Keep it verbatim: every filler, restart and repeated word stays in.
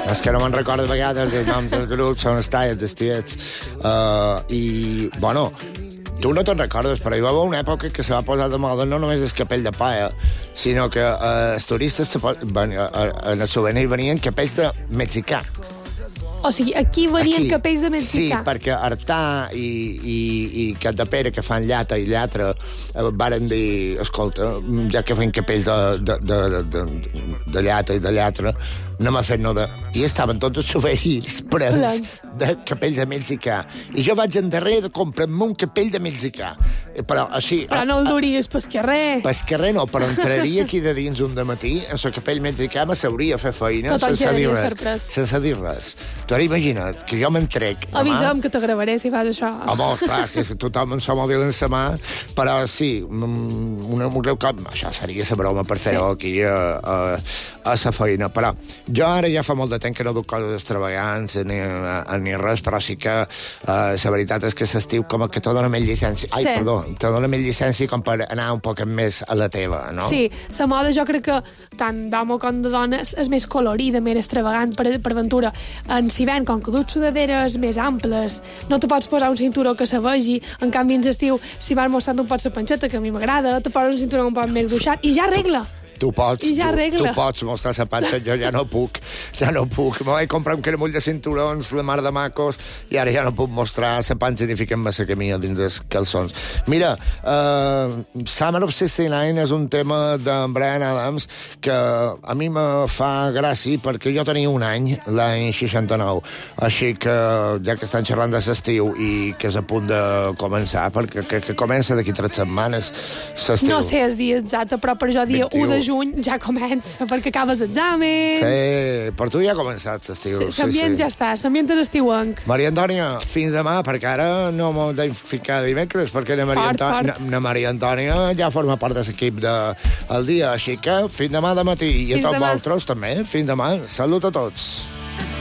És que no me'n recordo de vegades els noms dels grups, on està els estils. Uh, I, bueno, tu no te'n recordes, però hi va haver una època que se va posar de moda no només el capell de paia, sinó que uh, els turistes se po... ben, uh, en el souvenir venien capells de mexicà. O sigui, aquí venien Aquí. capells de mexicà. Sí, perquè Artà i, i, i Capdepera, que fan llata i llatra, eh, varen dir, escolta, ja que fan capells de, de, de, de, de, de llata i de llatra, anem a fer-ne de... I estaven tots els souvenirs plens de capell de mexicà. I jo vaig endarrere de comprar-me un capell de mexicà. Però així... Però no el duries pel carrer. Pel carrer no, però entraria aquí de dins un dematí, en el capell mexicà me sabria fer feina Tothom sense dir quedaria res. sorprès. Sense dir res. Tu ara imagina't que jo m'entrec... Avisa'm que t'agravaré si fas això. Home, clar, que és que tothom en som mòbil en sa mà, però sí, una, un greu cop, això seria la broma per fer-ho sí. aquí a, a, a sa feina. Però jo ara ja fa molt de temps que no duc coses extravagants ni, ni res, però sí que uh, la veritat és que s'estiu com que te dona més llicència. Ai, sí. perdó, te dona més llicència com per anar un poc més a la teva, no? Sí, la moda jo crec que tant d'home com de dona és més colorida, més extravagant per, per aventura. En s'hivern, com que duc sudaderes més amples, no te pots posar un cinturó que se vegi, en canvi en estiu, si vas mostrant un poc la panxeta, que a mi m'agrada, te poses un cinturó un poc més gruixat i ja arregla. Tu pots, ja tu, tu pots mostrar la panxa, jo ja no puc, ja no puc. Me vaig comprar un cremull de cinturons, la mar de macos, i ara ja no puc mostrar la panxa ni ficar-me la camilla dins dels calçons. Mira, uh, Summer of seixanta-nou és un tema d'en Bryan Adams que a mi me fa gràcia perquè jo tenia un any, l'any seixanta-nou, així que ja que estan xerrant de l'estiu i que és a punt de començar, perquè que, que comença d'aquí tres setmanes l'estiu. No sé el dia exacte, però per jo dia u de juny ja comença, perquè acabes exàmens. Sí, per tu ja ha començat l'estiu. Sí, l'ambient sí, sí. ja està, l'ambient és estiuenc. Maria Antònia, fins demà, perquè ara no m'ho de ficar dimecres, perquè la Maria, fort, Antò... fort. la Maria Antònia ja forma part de l'equip del dia, així que fins demà de matí, i a tots vosaltres també, fins demà. Salut a tots.